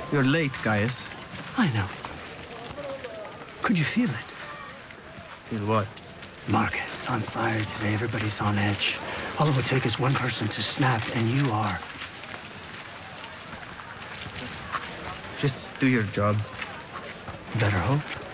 You're late, Gaius. I know. Could you feel it? Feel what? Market's on fire today. Everybody's on edge. All it would take is one person to snap, and you are. Just do your job. Better hope.